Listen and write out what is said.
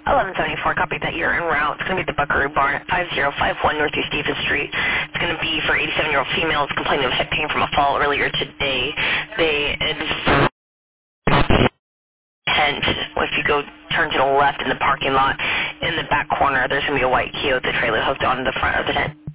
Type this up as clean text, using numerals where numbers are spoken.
1174, copy that you're en route. It's going to be at the Buckaroo Barn at 5051 Northeast Davis Street. It's going to be for 87-year-old females complaining of hip pain from a fall earlier today. They advised if you go turn to the left in the parking lot, in the back corner, there's going to be a white Kia with the trailer hooked onto the front of the tent.